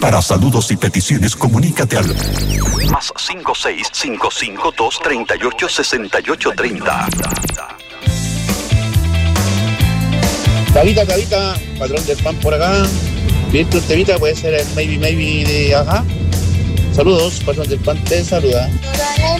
Para saludos y peticiones, comunícate al más 56552386830. Tabita, patrón del pan por acá. Virtud Tevita, puede ser el maybe de ajá. Saludos, patrón del pan, te saluda.